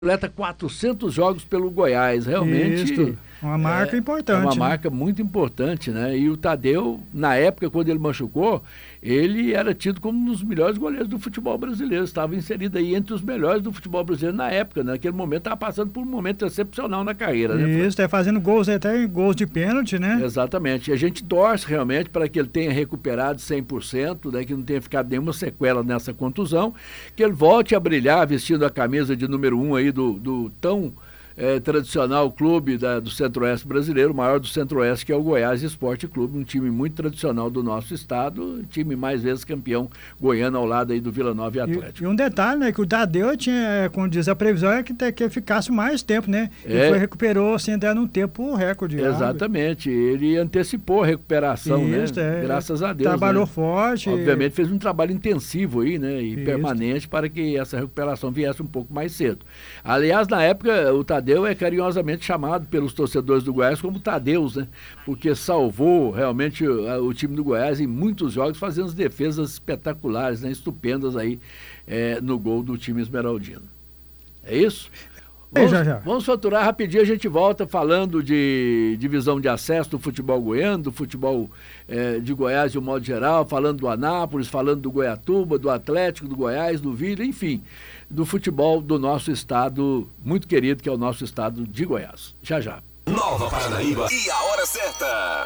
completa 400 jogos pelo Goiás, realmente. Isso, uma marca importante. É uma marca muito importante, né? E o Tadeu, na época, quando ele machucou, ele era tido como um dos melhores goleiros do futebol brasileiro, estava inserido aí entre os melhores do futebol brasileiro na época, né? Naquele momento estava passando por um momento excepcional na carreira, né? Isso, fazendo gols, até gols de pênalti, né? Exatamente, e a gente torce realmente para que ele tenha recuperado 100%, né? Que não tenha ficado nenhuma sequela nessa contusão, que ele volte a brilhar vestindo a camisa de número 1 aí do tão tradicional clube do Centro-Oeste brasileiro, o maior do Centro-Oeste, que é o Goiás Esporte Clube, um time muito tradicional do nosso estado, time mais vezes campeão goiano ao lado aí do Vila Nova e Atlético. E um detalhe, né, que o Tadeu tinha, como diz a previsão, é que ficasse mais tempo, né? E recuperou sem dar um tempo recorde. Exatamente, ele antecipou a recuperação, isso, né? Graças a Deus. Trabalhou, né? forte. Obviamente fez um trabalho intensivo aí, né? E permanente para que essa recuperação viesse um pouco mais cedo. Aliás, na época, o Tadeu é carinhosamente chamado pelos torcedores do Goiás como Tadeus, né? Porque salvou realmente o time do Goiás em muitos jogos, fazendo defesas espetaculares, né? Estupendas aí no gol do time esmeraldino. É isso? Vamos faturar rapidinho, a gente volta falando de divisão de acesso do futebol goiano, do futebol de Goiás de um modo geral, falando do Anápolis, falando do Goiatuba, do Atlético, do Goiás, do Vila, enfim, do futebol do nosso estado muito querido, que é o nosso estado de Goiás. Já, já. Nova Paranaíba e a hora certa.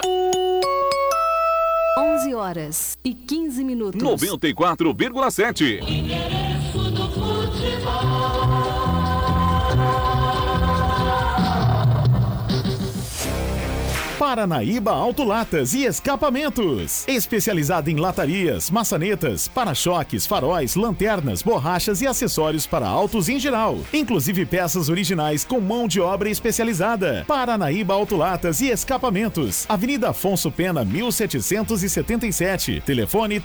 11h15. 94,7. Interesse do futebol. Paranaíba Autolatas e Escapamentos. Especializada em latarias, maçanetas, para-choques, faróis, lanternas, borrachas e acessórios para autos em geral. Inclusive peças originais com mão de obra especializada. Paranaíba Autolatas e Escapamentos. Avenida Afonso Pena, 1777. Telefone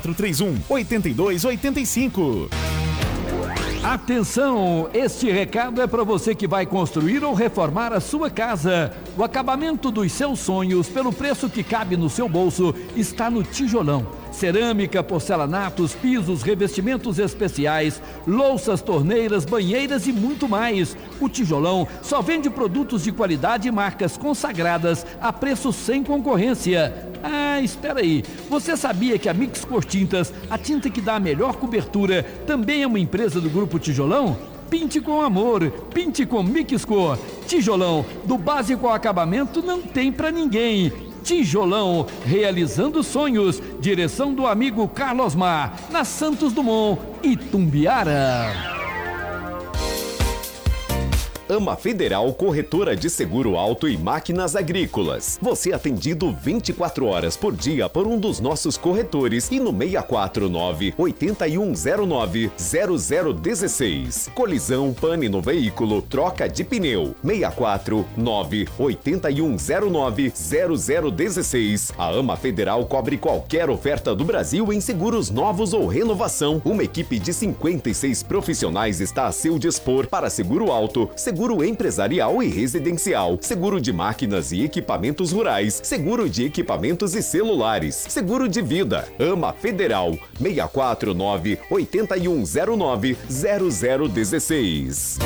3431-8285. Atenção, este recado é para você que vai construir ou reformar a sua casa. O acabamento dos seus sonhos, pelo preço que cabe no seu bolso, está no Tijolão. Cerâmica, porcelanatos, pisos, revestimentos especiais, louças, torneiras, banheiras e muito mais. O Tijolão só vende produtos de qualidade e marcas consagradas a preço sem concorrência. Ah, espera aí. Você sabia que a Mix Cor Tintas, a tinta que dá a melhor cobertura, também é uma empresa do Grupo Tijolão? Pinte com amor, pinte com Mix Cor. Tijolão, do básico ao acabamento, não tem pra ninguém. Tijolão, realizando sonhos. Direção do amigo Carlos Mar, na Santos Dumont, Itumbiara. Ama Federal Corretora de Seguro Auto e Máquinas Agrícolas. Você é atendido 24 horas por dia por um dos nossos corretores e no 649-8109-0016. Colisão, pane no veículo, troca de pneu. 649-8109-0016. A Ama Federal cobre qualquer oferta do Brasil em seguros novos ou renovação. Uma equipe de 56 profissionais está a seu dispor para seguro auto, seguro empresarial e residencial, seguro de máquinas e equipamentos rurais, seguro de equipamentos e celulares, seguro de vida. Ama Federal, 649-8109-0016.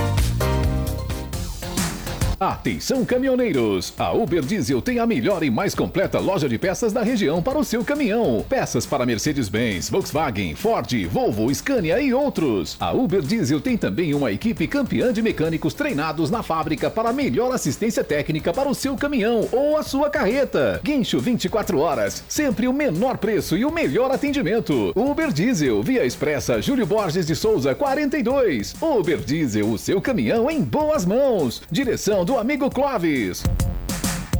Atenção caminhoneiros, a Uber Diesel tem a melhor e mais completa loja de peças da região para o seu caminhão. Peças para Mercedes-Benz, Volkswagen, Ford, Volvo, Scania e outros. A Uber Diesel tem também uma equipe campeã de mecânicos treinados na fábrica para melhor assistência técnica para o seu caminhão ou a sua carreta. Guincho 24 horas, sempre o menor preço e o melhor atendimento. Uber Diesel, Via Expressa Júlio Borges de Souza 42. Uber Diesel, o seu caminhão em boas mãos. Direção do amigo Clóvis.